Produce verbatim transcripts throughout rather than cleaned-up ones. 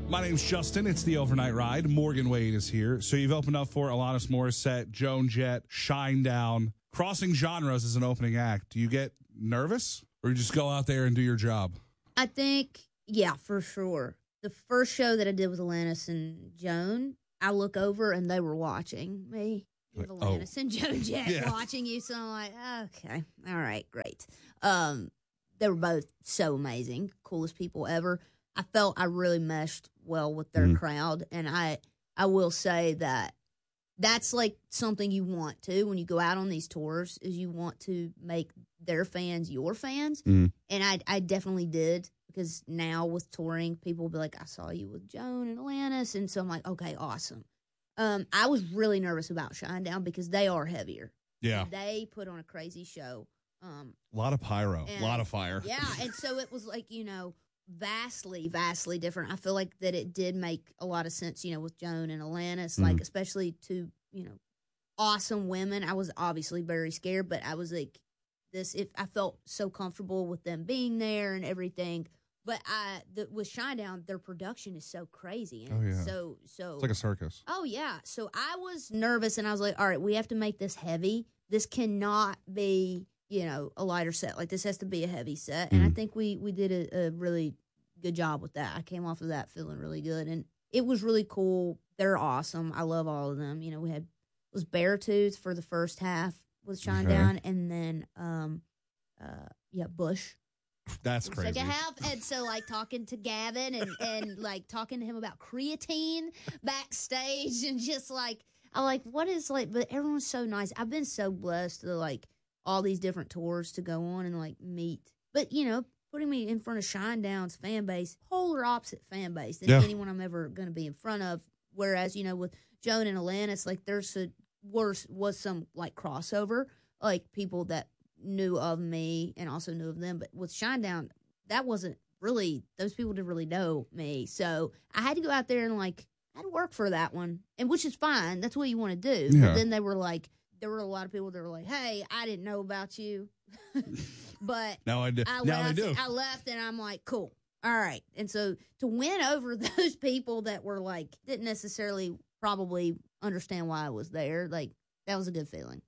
My name's Justin. It's the Overnight Ride. Morgan Wade is here. So you've opened up for Alanis Morissette, Joan Jett, Shinedown. Crossing genres as an opening act. Do you get nervous or you just go out there and do your job? I think, yeah, for sure. The first show that I did with Alanis and Joan, I look over and they were watching me. With Alanis oh. and Joan Jett yeah. watching you. So I'm like, okay, all right, great. Um, they were both so amazing, coolest people ever. I felt I really meshed well with their mm. crowd, and I I will say that that's like something you want to when you go out on these tours is you want to make their fans your fans, mm. and I I definitely did because now with touring, people will be like, I saw you with Joan and Alanis, and so I'm like, okay, awesome. Um, I was really nervous about Shinedown because they are heavier. Yeah, they put on a crazy show. Um, a lot of pyro, a lot of fire. Yeah, and so it was like you know. Vastly, vastly different. I feel like that it did make a lot of sense, you know, with Joan and Alanis, mm-hmm. like especially to, you know, awesome women. I was obviously very scared, but I was like, this, if I felt so comfortable with them being there and everything. But I, the, with Shinedown, their production is so crazy. And oh, yeah. So, so. It's like a circus. Oh, yeah. So I was nervous and I was like, all right, we have to make this heavy. This cannot be, you know, a lighter set. Like, this has to be a heavy set. And mm. I think we, we did a, a really good job with that. I came off of that feeling really good. And it was really cool. They're awesome. I love all of them. You know, we had, it was Beartooth for the first half with Shinedown. Okay. And then, um, uh, yeah, Bush. That's crazy. Second half. And so, like, talking to Gavin and, and like, talking to him about creatine backstage and just, like, I like, what is, like, but everyone's so nice. I've been so blessed to, like, all these different tours to go on and, like, meet. But, you know, putting me in front of Shinedown's fan base, polar opposite fan base than yeah. anyone I'm ever going to be in front of. Whereas, you know, with Joan and Alanis, like, there's a, worse, was some, like, crossover, like, people that knew of me and also knew of them. But with Shinedown, that wasn't really, those people didn't really know me. So I had to go out there and, like, I had to work for that one, and which is fine. That's what you want to do. Yeah. But then they were like, there were a lot of people that were like, hey, I didn't know about you. But now I do. I now left, I do. I left, and I'm like, cool. All right. And so to win over those people that were like, didn't necessarily probably understand why I was there, like, that was a good feeling.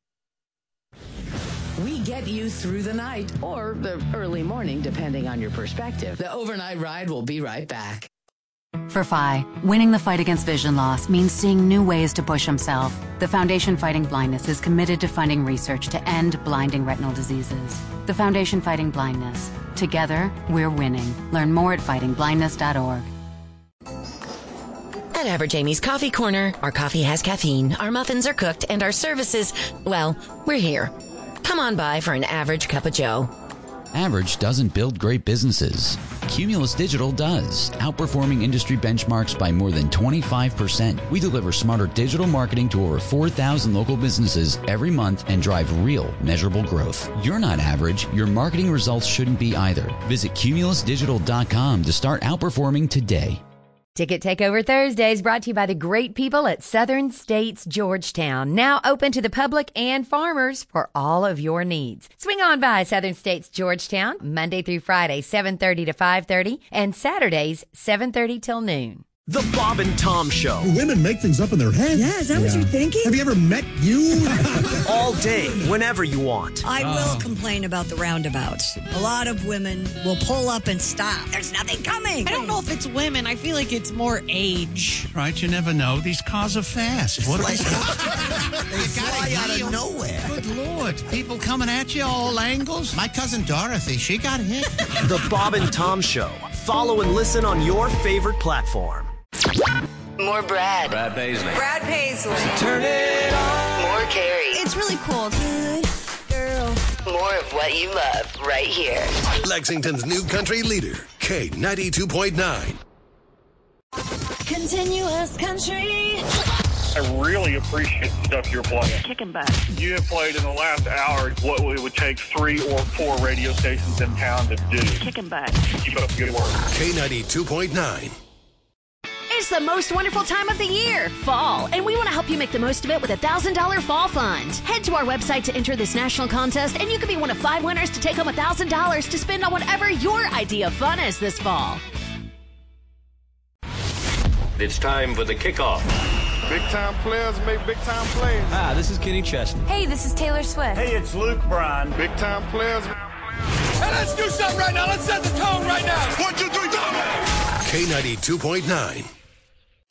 We get you through the night or the early morning, depending on your perspective. The Overnight Ride will be right back. For Phi, winning the fight against vision loss means seeing new ways to push himself. The Foundation Fighting Blindness is committed to funding research to end blinding retinal diseases. The Foundation Fighting Blindness. Together, we're winning. Learn more at fighting blindness dot org. At Average Amy's Coffee Corner, our coffee has caffeine, our muffins are cooked, and our services, well, we're here. Come on by for an average cup of joe. Average doesn't build great businesses. Cumulus Digital does, outperforming industry benchmarks by more than twenty-five percent. We deliver smarter digital marketing to over four thousand local businesses every month and drive real, measurable growth. You're not average. Your marketing results shouldn't be either. Visit cumulus digital dot com to start outperforming today. Ticket Takeover Thursdays brought to you by the great people at Southern States Georgetown. Now open to the public and farmers for all of your needs. Swing on by Southern States Georgetown Monday through Friday, seven thirty to five thirty, and Saturdays, seven thirty till noon. The Bob and Tom Show. Women make things up in their head. Yeah, is that yeah. what you're thinking? Have you ever met you? All day, whenever you want. I will oh. complain about the roundabouts. A lot of women will pull up and stop. There's nothing coming. I don't know if it's women. I feel like it's more age. Right, you never know. These cars are fast. What they fly out of nowhere. Good Lord. People coming at you all angles. My cousin Dorothy, she got hit. The Bob and Tom Show. Follow and listen on your favorite platform. More Brad. Brad Paisley. Brad Paisley. So turn it on. More Carrie. It's really cool. Good girl. More of what you love right here. Lexington's new country leader, K ninety-two point nine. Continuous country. I really appreciate the stuff you're playing. Kicking back. You have played in the last hour what it would take three or four radio stations in town to do. Kicking back. Keep up the good work. K ninety-two point nine. It's the most wonderful time of the year, fall, and we want to help you make the most of it with a one thousand dollars fall fund. Head to our website to enter this national contest, and you could be one of five winners to take home one thousand dollars to spend on whatever your idea of fun is this fall. It's time for the kickoff. Big time players make big time plays. Hi, this is Kenny Chesney. Hey, this is Taylor Swift. Hey, it's Luke Bryan. Big time players. Hey, let's do something right now. Let's set the tone right now. One, two, three, go! K ninety-two point nine.